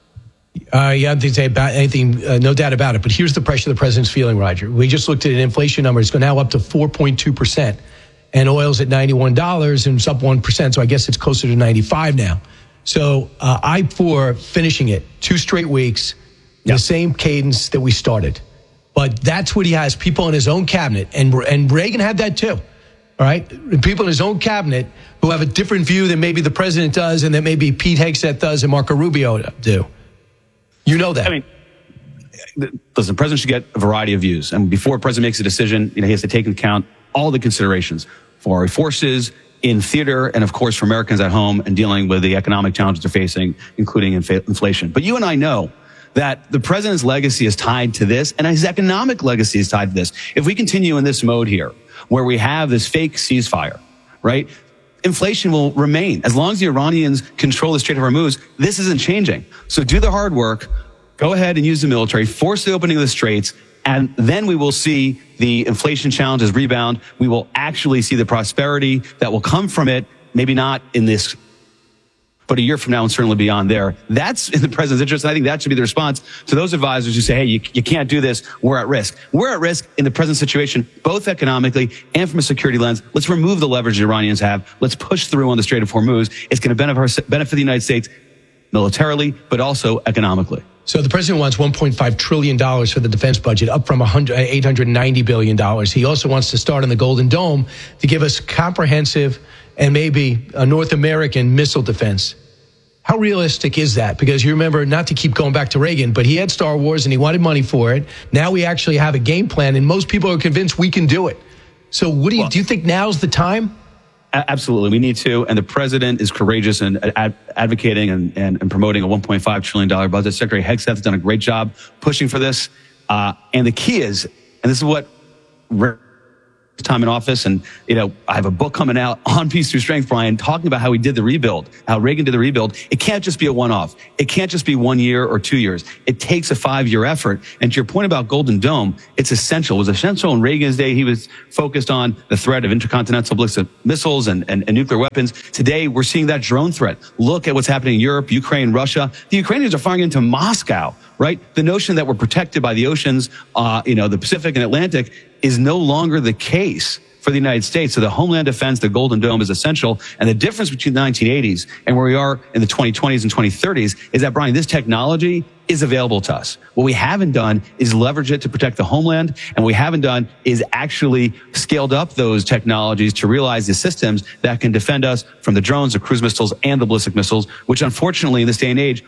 Uh, yeah, I don't think say about anything, uh, no doubt about it. But here's the pressure the president's feeling, Roger. We just looked at an inflation number. It's now up to four point two percent. And oil's at ninety-one dollars and it's up one percent. So I guess it's closer to ninety-five now. So uh, I for finishing it two straight weeks, yeah. The same cadence that we started. But that's what he has, people in his own cabinet. And, and Reagan had that too, all right? People in his own cabinet who have a different view than maybe the president does and that maybe Pete Hegseth does and Marco Rubio do. You know that. I mean, listen, the president should get a variety of views. And before the president makes a decision, you know, he has to take into account all the considerations for our forces in theater and, of course, for Americans at home and dealing with the economic challenges they're facing, including inf- inflation. But you and I know that the president's legacy is tied to this, and his economic legacy is tied to this. If we continue in this mode here, where we have this fake ceasefire, right, inflation will remain. As long as the Iranians control the Strait of Hormuz, this isn't changing. So do the hard work, go ahead and use the military, force the opening of the straits, and then we will see the inflation challenges rebound. We will actually see the prosperity that will come from it, maybe not in this, but a year from now and certainly beyond there. That's in the president's interest. And I think that should be the response to those advisors who say, hey, you, you can't do this. We're at risk. We're at risk in the present situation, both economically and from a security lens. Let's remove the leverage the Iranians have. Let's push through on the Strait of Hormuz. It's going to benefit, benefit the United States militarily, but also economically. So the president wants one point five trillion dollars for the defense budget, up from eight hundred ninety billion dollars. He also wants to start on the Golden Dome to give us comprehensive and maybe a North American missile defense. How realistic is that? Because you remember, not to keep going back to Reagan, but he had Star Wars and he wanted money for it. Now we actually have a game plan, and most people are convinced we can do it. So what do you, well, do you think now's the time? Absolutely. We need to. And the president is courageous in ad- advocating and, and, and promoting a one point five trillion dollars budget. Secretary Hegseth has done a great job pushing for this. Uh, and the key is, and this is what time in office, and you know, I have a book coming out on Peace Through Strength, Brian, talking about how we did the rebuild, how Reagan did the rebuild. It can't just be a one-off. It can't just be one year or two years. It takes a five-year effort. And to your point about Golden Dome, it's essential. It was essential in Reagan's day. He was focused on the threat of intercontinental ballistic missiles and, and, and nuclear weapons. Today, we're seeing that drone threat. Look at what's happening in Europe, Ukraine, Russia. The Ukrainians are firing into Moscow, right? The notion that we're protected by the oceans, uh, you know, the Pacific and Atlantic is no longer the case for the United States. So the Homeland Defense, the Golden Dome, is essential. And the difference between the nineteen eighties and where we are in the twenty twenties and twenty thirties is that, Brian, this technology is available to us. What we haven't done is leverage it to protect the homeland. And what we haven't done is actually scaled up those technologies to realize the systems that can defend us from the drones, the cruise missiles, and the ballistic missiles, which unfortunately in this day and age,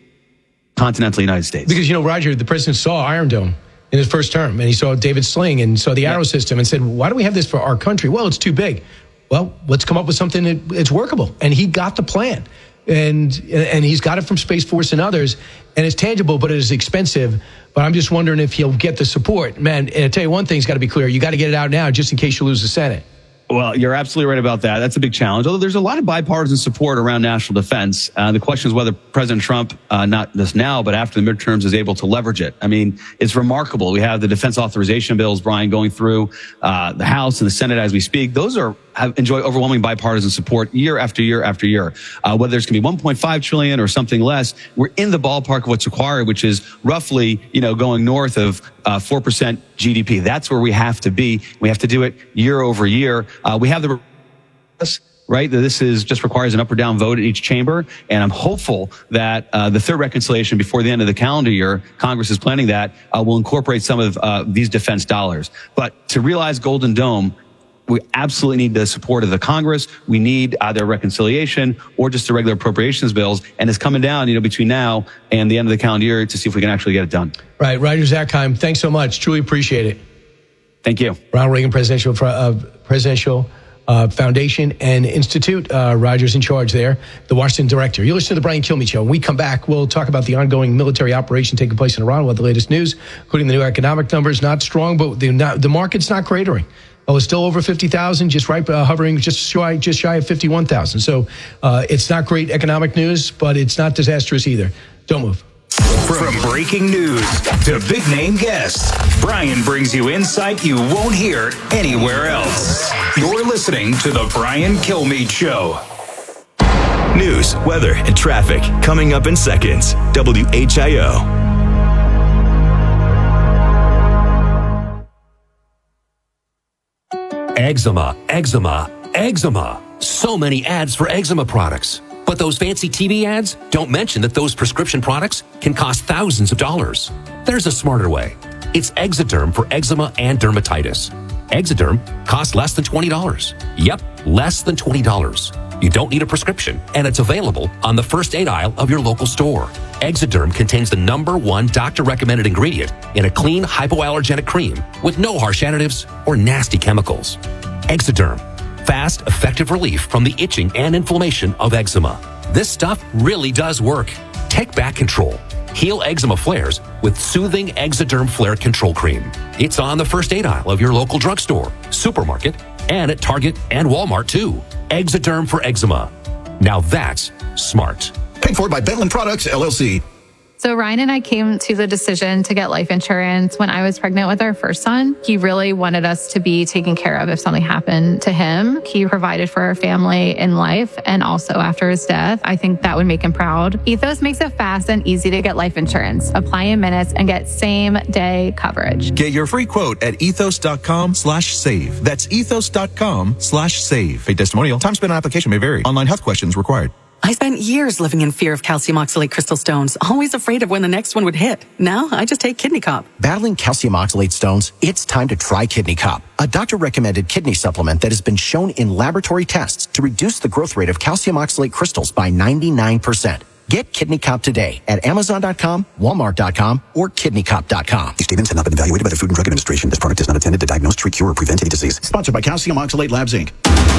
continental United States. Because, you know, Roger, the president saw Iron Dome in his first term, and he saw David Sling and saw the Arrow system and said, why do we have this for our country? Well, it's too big. Well, let's come up with something that it's workable. And he got the plan. And and he's got it from Space Force and others. And it's tangible, but it is expensive. But I'm just wondering if he'll get the support. Man, and I tell you one thing's got to be clear. You got to get it out now just in case you lose the Senate. Well, you're absolutely right about that. That's a big challenge. Although there's a lot of bipartisan support around national defense. Uh, the question is whether President Trump, uh, not just now, but after the midterms, is able to leverage it. I mean, it's remarkable. We have the defense authorization bills, Brian, going through uh, the House and the Senate as we speak. Those are have enjoy overwhelming bipartisan support year after year after year. Uh, whether it's going to be one point five trillion dollars or something less, we're in the ballpark of what's required, which is roughly, you know, going north of uh, four percent G D P. That's where we have to be. We have to do it year over year. Uh, we have the right? This is just requires an up or down vote in each chamber. And I'm hopeful that uh, the third reconciliation before the end of the calendar year, Congress is planning that, uh, will incorporate some of uh, these defense dollars. But to realize Golden Dome, we absolutely need the support of the Congress. We need either reconciliation or just the regular appropriations bills. And it's coming down, you know, between now and the end of the calendar year to see if we can actually get it done. Right. Roger Zakheim, thanks so much. Truly appreciate it. Thank you. Ronald Reagan Presidential uh, Presidential uh, Foundation and Institute. Uh, Roger's in charge there, the Washington director. You're listening to the Brian Kilmeade Show. When we come back, we'll talk about the ongoing military operation taking place in Iran. We'll have the latest news, including the new economic numbers. Not strong, but the, not, the market's not cratering. Oh, it's still over fifty thousand, just right, uh, hovering just shy, just shy of fifty-one thousand. So uh, it's not great economic news, but it's not disastrous either. Don't move. From breaking news to big name guests, Brian brings you insight you won't hear anywhere else. You're listening to The Brian Kilmeade Show. News, weather, and traffic coming up in seconds. W H I O. Eczema, eczema, eczema. So many ads for eczema products. But those fancy T V ads don't mention that those prescription products can cost thousands of dollars. There's a smarter way. It's Exoderm for eczema and dermatitis. Exoderm costs less than twenty dollars. Yep, less than twenty dollars. You don't need a prescription, and it's available on the first aid aisle of your local store. Exoderm contains the number one doctor-recommended ingredient in a clean, hypoallergenic cream with no harsh additives or nasty chemicals. Exoderm. Fast, effective relief from the itching and inflammation of eczema. This stuff really does work. Take back control. Heal eczema flares with soothing Exoderm Flare Control Cream. It's on the first aid aisle of your local drugstore, supermarket, and at Target and Walmart too. Exoderm for eczema. Now that's smart. Paid for by Bentland Products, L L C. So Ryan and I came to the decision to get life insurance when I was pregnant with our first son. He really wanted us to be taken care of if something happened to him. He provided for our family in life and also after his death. I think that would make him proud. Ethos makes it fast and easy to get life insurance. Apply in minutes and get same day coverage. Get your free quote at ethos.com slash save. That's ethos.com slash save. Paid testimonial. Time spent on application may vary. Online health questions required. I spent years living in fear of calcium oxalate crystal stones, always afraid of when the next one would hit. Now I just take Kidney Cop. Battling calcium oxalate stones? It's time to try Kidney Cop, a doctor-recommended kidney supplement that has been shown in laboratory tests to reduce the growth rate of calcium oxalate crystals by ninety-nine percent. Get Kidney Cop today at Amazon dot com, Walmart dot com, or Kidney Cop dot com. These statements have not been evaluated by the Food and Drug Administration. This product is not intended to diagnose, treat, cure, or prevent any disease. Sponsored by Calcium Oxalate Labs, Incorporated.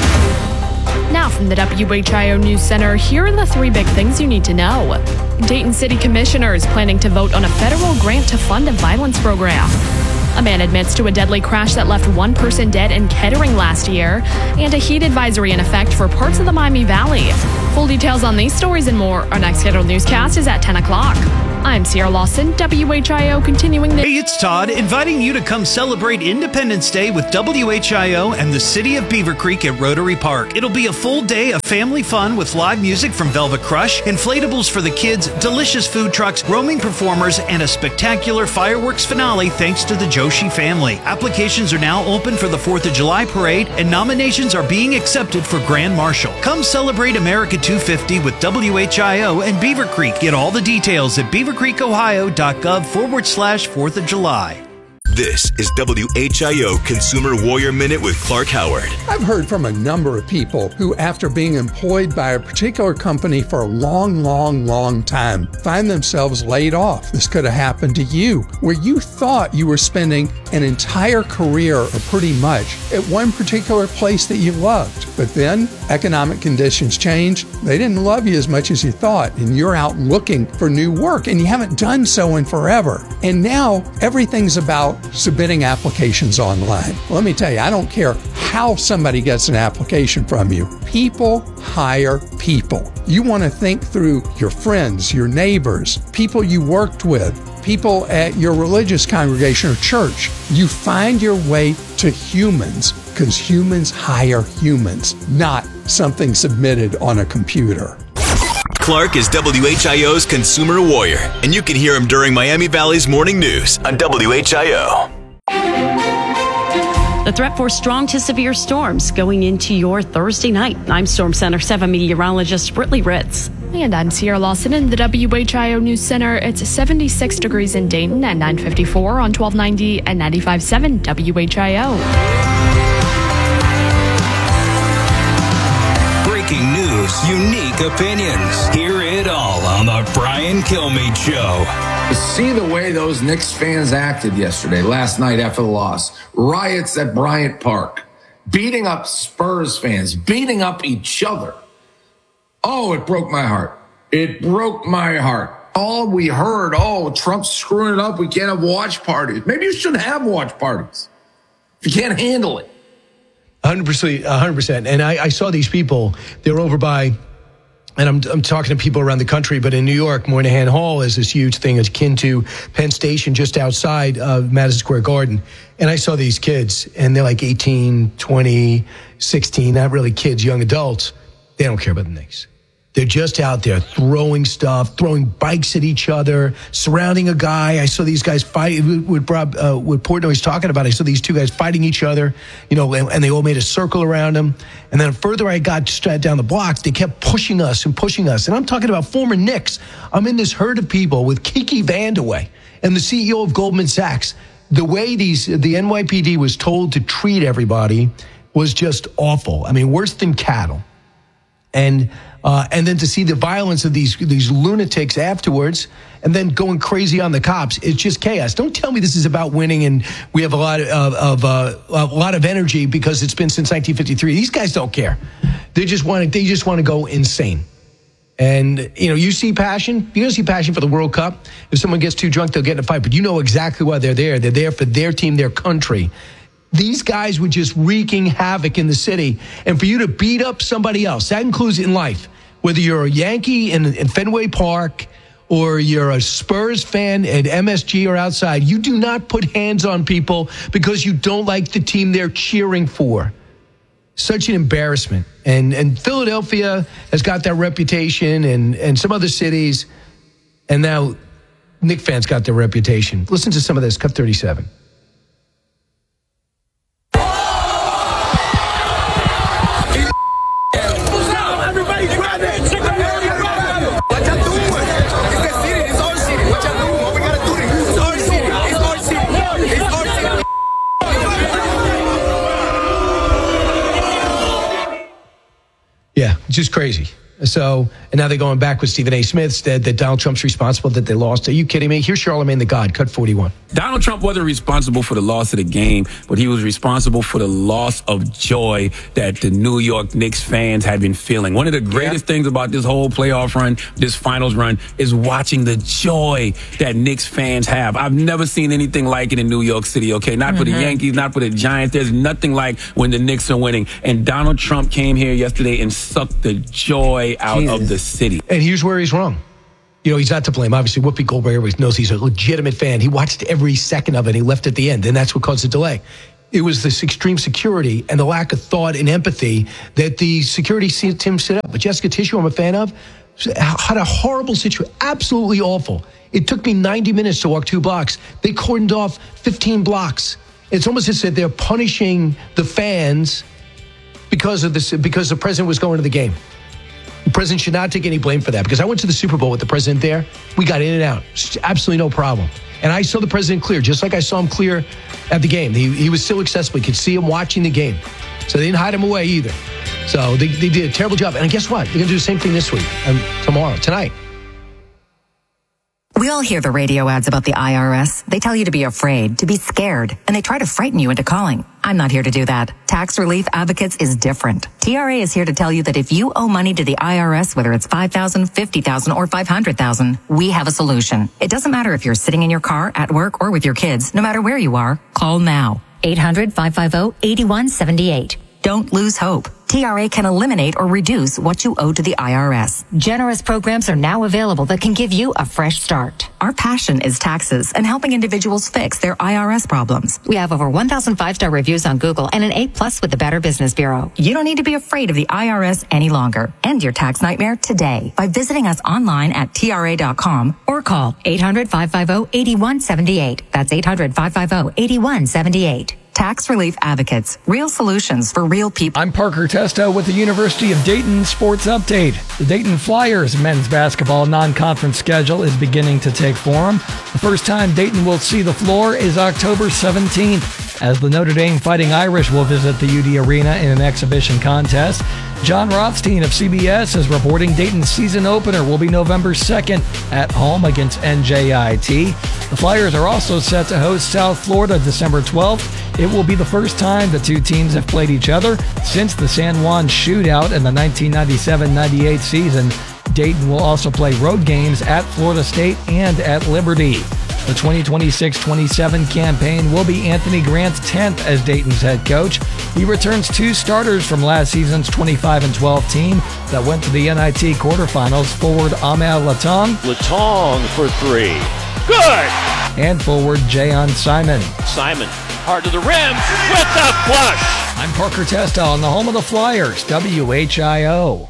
Now from the W H I O News Center, here are the three big things you need to know. Dayton City Commissioners planning to vote on a federal grant to fund a violence program. A man admits to a deadly crash that left one person dead in Kettering last year, and a heat advisory in effect for parts of the Miami Valley. Full details on these stories and more. Our next scheduled newscast is at ten o'clock. I'm Sierra Lawson, W H I O continuing the... Hey, it's Todd, inviting you to come celebrate Independence Day with W H I O and the City of Beaver Creek at Rotary Park. It'll be a full day of family fun with live music from Velvet Crush, inflatables for the kids, delicious food trucks, roaming performers, and a spectacular fireworks finale thanks to the Joshi family. Applications are now open for the fourth of July parade, and nominations are being accepted for Grand Marshal. Come celebrate America two fifty with W H I O and Beaver Creek. Get all the details at beaver creek ohio dot gov forward slash fourth of July. This is W H I O Consumer Warrior Minute with Clark Howard. I've heard from a number of people who, after being employed by a particular company for a long, long, long time, find themselves laid off. This could have happened to you, where you thought you were spending an entire career, or pretty much, at one particular place that you loved. But then economic conditions changed. They didn't love you as much as you thought, and you're out looking for new work, and you haven't done so in forever. And now everything's about submitting applications online. Let me tell you, I don't care how somebody gets an application from you. People hire people. You want to think through your friends, your neighbors, people you worked with, people at your religious congregation or church. You find your way to humans, because humans hire humans, not something submitted on a computer. Clark is W H I O's Consumer Warrior, and you can hear him during Miami Valley's Morning News on W H I O. The threat for strong to severe storms going into your Thursday night. I'm Storm Center seven meteorologist Britley Ritz. And I'm Sierra Lawson in the W H I O News Center. It's seventy-six degrees in Dayton at nine fifty-four on twelve ninety and ninety-five point seven W H I O. Breaking news, unique opinions. Hear it all on the Brian Kilmeade Show. To see the way those Knicks fans acted yesterday, last night after the loss, riots at Bryant Park, beating up Spurs fans, beating up each other. Oh, it broke my heart. It broke my heart. All we heard, oh, Trump's screwing it up. We can't have watch parties. Maybe you shouldn't have watch parties if you can't handle it. one hundred percent. one hundred percent. And I, I saw these people. They were over by, and I'm, I'm talking to people around the country, but in New York, Moynihan Hall is this huge thing akin to Penn Station just outside of Madison Square Garden. And I saw these kids, and they're like eighteen, twenty, sixteen, not really kids, young adults. They don't care about the Knicks. They're just out there throwing stuff, throwing bikes at each other, surrounding a guy. I saw these guys fight with Rob, uh, with Portnoy's talking about. I saw these two guys fighting each other, you know, and, and they all made a circle around him. And then further I got straight down the block, they kept pushing us and pushing us. And I'm talking about former Knicks. I'm in this herd of people with Kiki Vandeweghe and the C E O of Goldman Sachs. The way these the N Y P D was told to treat everybody was just awful. I mean, worse than cattle. And uh, and then to see the violence of these these lunatics afterwards, and then going crazy on the cops, it's just chaos. Don't tell me this is about winning and we have a lot of, of uh, a lot of energy because it's been since nineteen fifty-three. These guys don't care. They just want to they just want to go insane. And you know, you see passion. You don't see passion for the World Cup. If someone gets too drunk, they'll get in a fight. But you know exactly why they're there. They're there for their team, their country. These guys were just wreaking havoc in the city. And for you to beat up somebody else, that includes in life, whether you're a Yankee in, in Fenway Park or you're a Spurs fan at M S G or outside, you do not put hands on people because you don't like the team they're cheering for. Such an embarrassment. And and Philadelphia has got that reputation, and, and some other cities. And now Knicks fans got their reputation. Listen to some of this, cut thirty-seven. Yeah, just crazy. So, and now they're going back with Stephen A. Smith, said that Donald Trump's responsible, that they lost. Are you kidding me? Here's Charlamagne the God, cut forty-one. Donald Trump wasn't responsible for the loss of the game, but he was responsible for the loss of joy that the New York Knicks fans have been feeling. One of the greatest yeah. things about this whole playoff run, this finals run, is watching the joy that Knicks fans have. I've never seen anything like it in New York City, okay? Not mm-hmm. for the Yankees, not for the Giants. There's nothing like when the Knicks are winning. And Donald Trump came here yesterday and sucked the joy out Jesus. of the city. And here's where he's wrong. You know, he's not to blame. Obviously, Whoopi Goldberg always knows he's a legitimate fan. He watched every second of it. He left at the end, and that's what caused the delay. It was this extreme security and the lack of thought and empathy that the security team set up. But Jessica Tissue, I'm a fan of, had a horrible situation, absolutely awful. It took me ninety minutes to walk two blocks. They cordoned off fifteen blocks. It's almost as if they're punishing the fans because of this, because the president was going to the game. The president should not take any blame for that, because I went to the Super Bowl with the president there. We got in and out. Absolutely no problem. And I saw the president clear, just like I saw him clear at the game. He, he was still accessible. You could see him watching the game. So they didn't hide him away either. So they, they did a terrible job. And guess what? They're going to do the same thing this week, and tomorrow, tonight. We all hear the radio ads about the I R S. They tell you to be afraid, to be scared, and they try to frighten you into calling. I'm not here to do that. Tax Relief Advocates is different. T R A is here to tell you that if you owe money to the I R S, whether it's five thousand dollars, fifty thousand dollars, or five hundred thousand dollars, we have a solution. It doesn't matter if you're sitting in your car, at work, or with your kids. No matter where you are, call now. eight hundred, five five zero, eight one seven eight. Don't lose hope. T R A can eliminate or reduce what you owe to the I R S. Generous programs are now available that can give you a fresh start. Our passion is taxes and helping individuals fix their I R S problems. We have over one thousand five-star reviews on Google and an A plus with the Better Business Bureau. You don't need to be afraid of the I R S any longer. End your tax nightmare today by visiting us online at T R A dot com or call eight hundred, five five zero, eight one seven eight. That's eight hundred, five five zero, eight one seven eight. Tax Relief Advocates. Real solutions for real people. I'm Parker Testo with the University of Dayton Sports Update. The Dayton Flyers men's basketball non-conference schedule is beginning to take form. The first time Dayton will see the floor is October seventeenth, as the Notre Dame Fighting Irish will visit the U D Arena in an exhibition contest. John Rothstein of C B S is reporting Dayton's season opener will be November second at home against N J I T. The Flyers are also set to host South Florida December twelfth. It will be the first time the two teams have played each other since the San Juan shootout in the nineteen ninety-seven ninety-eight season. Dayton will also play road games at Florida State and at Liberty. The twenty twenty-six twenty-seven campaign will be Anthony Grant's tenth as Dayton's head coach. He returns two starters from last season's twenty-five and twelve team that went to the N I T quarterfinals. Forward Amel Latong. Latong for three. Good! And forward Jayon Simon. Simon, hard to the rim with the flush. I'm Parker Testa on the home of the Flyers, W H I O.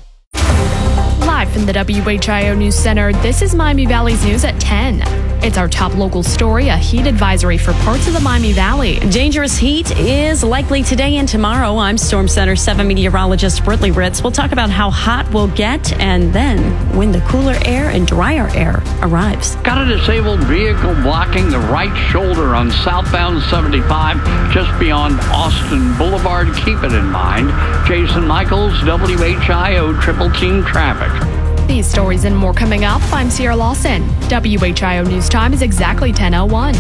Live from the W H I O News Center, this is Miami Valley's News at ten. It's our top local story, a heat advisory for parts of the Miami Valley. Dangerous heat is likely today and tomorrow. I'm Storm Center seven meteorologist Britley Ritz. We'll talk about how hot we'll get and then when the cooler air and drier air arrives. Got a disabled vehicle blocking the right shoulder on southbound seventy-five just beyond Austin Boulevard. Keep it in mind. Jason Michaels, W H I O Triple Team Traffic. These stories and more coming up. I'm Sierra Lawson. W H I O News Time is exactly ten oh one.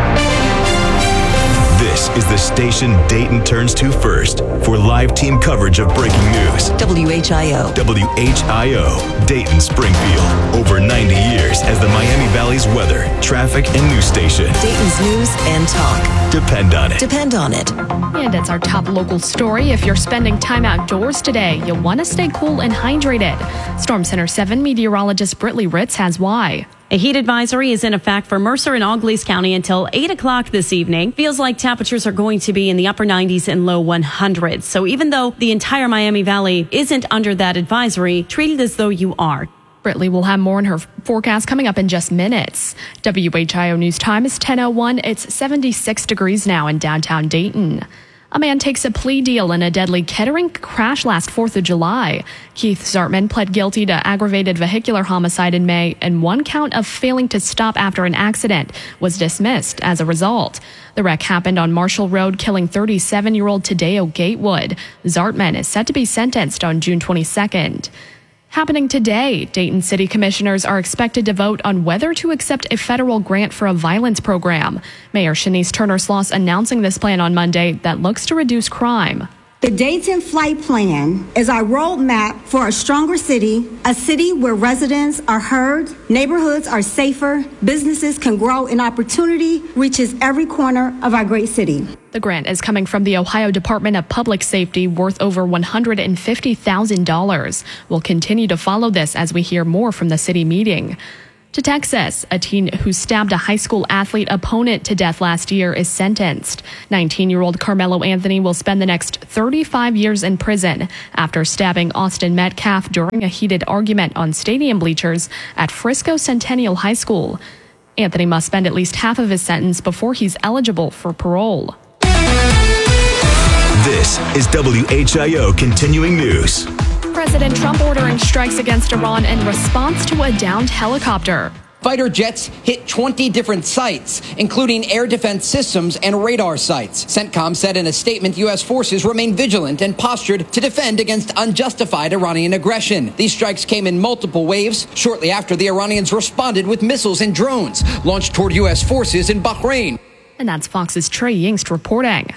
This is the station Dayton turns to first for live team coverage of breaking news. W H I O. W H I O, Dayton Springfield. Over ninety years as the Miami Valley's weather, traffic, and news station. Dayton's news and talk. Depend on it. Depend on it. And it's our top local story. If you're spending time outdoors today, you'll want to stay cool and hydrated. Storm Center seven meteorologist Britley Ritz has why. A heat advisory is in effect for Mercer and Auglaize County until eight o'clock this evening. Feels like temperatures are going to be in the upper nineties and low one hundreds. So even though the entire Miami Valley isn't under that advisory, treat it as though you are. Britley will have more in her forecast coming up in just minutes. W H I O News Time is ten oh one. It's seventy-six degrees now in downtown Dayton. A man takes a plea deal in a deadly Kettering crash last fourth of July. Keith Zartman pled guilty to aggravated vehicular homicide in May, and one count of failing to stop after an accident was dismissed as a result. The wreck happened on Marshall Road, killing thirty-seven-year-old Tadeo Gatewood. Zartman is set to be sentenced on June twenty-second. Happening today, Dayton City Commissioners are expected to vote on whether to accept a federal grant for a violence program. Mayor Shanice Turner-Sloss announcing this plan on Monday that looks to reduce crime. The Dayton Flight Plan is our roadmap for a stronger city, a city where residents are heard, neighborhoods are safer, businesses can grow, and opportunity reaches every corner of our great city. The grant is coming from the Ohio Department of Public Safety, worth over one hundred fifty thousand dollars. We'll continue to follow this as we hear more from the city meeting. To Texas, a teen who stabbed a high school athlete opponent to death last year is sentenced. nineteen-year-old Carmelo Anthony will spend the next thirty-five years in prison after stabbing Austin Metcalf during a heated argument on stadium bleachers at Frisco Centennial High School. Anthony must spend at least half of his sentence before he's eligible for parole. This is W H I O Continuing News. President Trump ordering strikes against Iran in response to a downed helicopter. Fighter jets hit twenty different sites, including air defense systems and radar sites. CENTCOM said in a statement U S forces remain vigilant and postured to defend against unjustified Iranian aggression. These strikes came in multiple waves shortly after the Iranians responded with missiles and drones launched toward U S forces in Bahrain. And that's Fox's Trey Yingst reporting.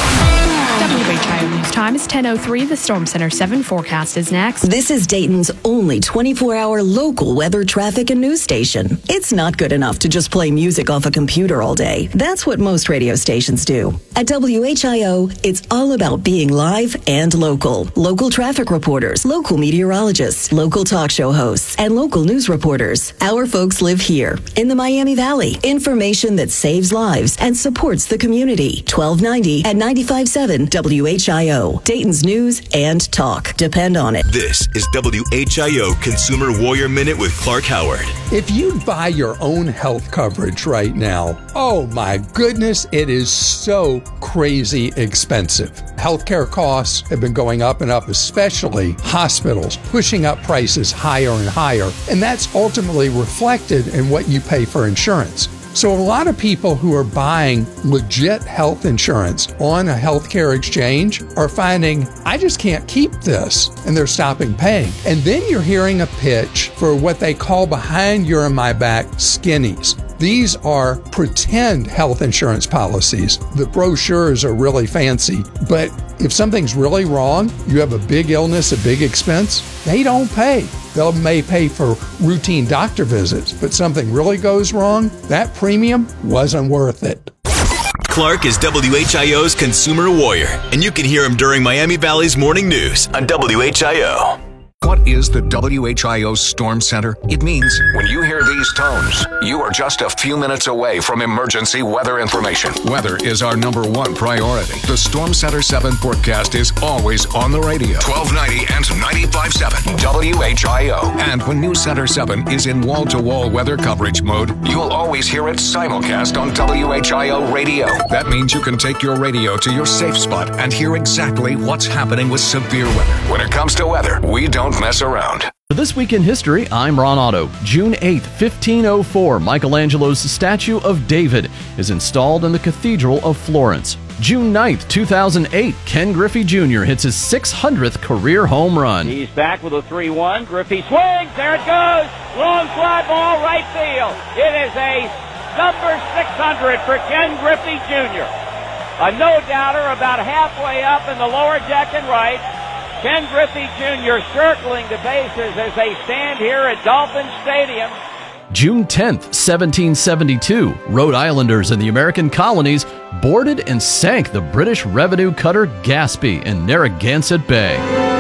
W H I O News Time is ten oh three. The Storm Center seven forecast is next. This is Dayton's only twenty-four hour local weather, traffic, and news station. It's not good enough to just play music off a computer all day. That's what most radio stations do. At W H I O, it's all about being live and local. Local traffic reporters, local meteorologists, local talk show hosts, and local news reporters. Our folks live here in the Miami Valley. Information that saves lives and supports the community. twelve ninety at ninety-five point seven W H I O. Dayton's news and talk. Depend on it. This is W H I O Consumer Warrior Minute with Clark Howard. If you buy your own health coverage right now, oh my goodness, it is so crazy expensive. Healthcare costs have been going up and up, especially hospitals, pushing up prices higher and higher. And that's ultimately reflected in what you pay for insurance. So a lot of people who are buying legit health insurance on a healthcare exchange are finding, I just can't keep this, and they're stopping paying. And then you're hearing a pitch for what they call behind your and my back skinnies. These are pretend health insurance policies. The brochures are really fancy, but if something's really wrong, you have a big illness, a big expense, they don't pay. They may pay for routine doctor visits, but something really goes wrong, that premium wasn't worth it. Clark is W H I O's Consumer Warrior, and you can hear him during Miami Valley's morning news on W H I O. What is the W H I O Storm Center? It means when you hear these tones, you are just a few minutes away from emergency weather information. Weather is our number one priority. The Storm Center seven forecast is always on the radio. twelve ninety and ninety-five point seven W H I O. And when News Center seven is in wall-to-wall weather coverage mode, you'll always hear it simulcast on W H I O radio. That means you can take your radio to your safe spot and hear exactly what's happening with severe weather. When it comes to weather, we don't mess around. For This Week in History, I'm Ron Otto. June eighth, fifteen oh four, Michelangelo's statue of David is installed in the Cathedral of Florence. June ninth, two thousand eight, Ken Griffey Junior hits his six hundredth career home run. He's back with a three one. Griffey swings. There it goes. Long fly ball, right field. It is a number six hundred for Ken Griffey Junior A no-doubter about halfway up in the lower deck and right. Ken Griffey Junior circling the bases as they stand here at Dolphin Stadium. June tenth, seventeen seventy-two, Rhode Islanders in the American colonies boarded and sank the British revenue cutter Gaspee in Narragansett Bay.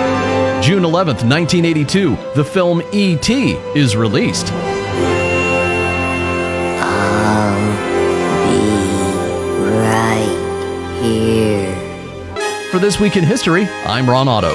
June eleventh, nineteen eighty-two, the film E T is released. I'll be right here. For This Week in History, I'm Ron Otto.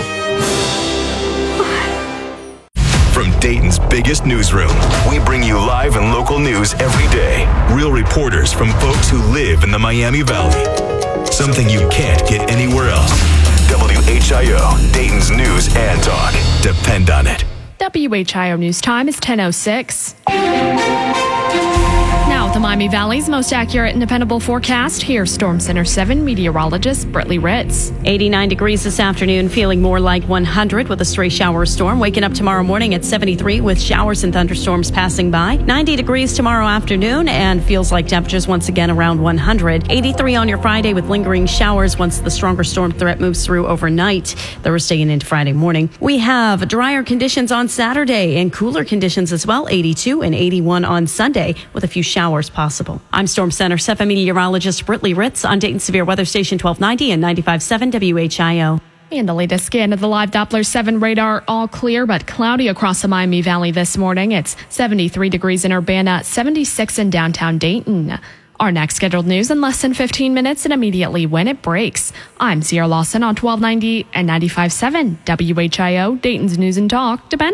From Dayton's biggest newsroom, we bring you live and local news every day. Real reporters from folks who live in the Miami Valley. Something you can't get anywhere else. W H I O, Dayton's news and talk. Depend on it. W H I O News Time is ten oh six. Now With the Miami Valley's most accurate and dependable forecast, here's Storm Center seven meteorologist Brittany Ritz. eighty-nine degrees this afternoon, feeling more like one hundred with a stray shower storm. Waking up tomorrow morning at seventy-three with showers and thunderstorms passing by. ninety degrees tomorrow afternoon and feels like temperatures once again around one hundred. eighty-three on your Friday with lingering showers once the stronger storm threat moves through overnight. Thursday and into Friday morning. We have drier conditions on Saturday and cooler conditions as well. eighty-two and eighty-one on Sunday with a few showers possible. I'm Storm Center seven meteorologist Brittany Ritz on Dayton Severe Weather Station twelve ninety and ninety-five point seven W H I O. And the latest scan of the live Doppler seven radar, all clear but cloudy across the Miami Valley this morning. It's seventy-three degrees in Urbana, seventy-six in downtown Dayton. Our next scheduled news in less than fifteen minutes and immediately when it breaks. I'm Sierra Lawson on twelve ninety and ninety-five point seven W H I O, Dayton's News and Talk. Depend